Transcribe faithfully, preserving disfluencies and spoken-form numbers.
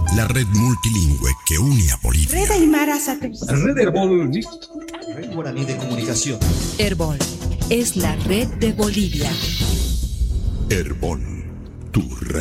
la red multilingüe que une a Bolivia. Red Aymara Satélite. Red Herbol, listo. Red Guaraní de Comunicación. Herbol es la red de Bolivia. Herbol, tu red.